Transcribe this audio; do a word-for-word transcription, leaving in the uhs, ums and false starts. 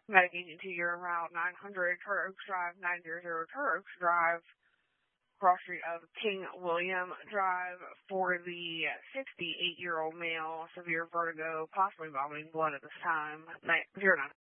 Making it to your Route nine hundred, Tur Oaks Drive, nine hundred Tur Oaks Drive, cross street of King William Drive, for the sixty-eight-year-old male, severe vertigo, possibly vomiting blood at this time, zero nine.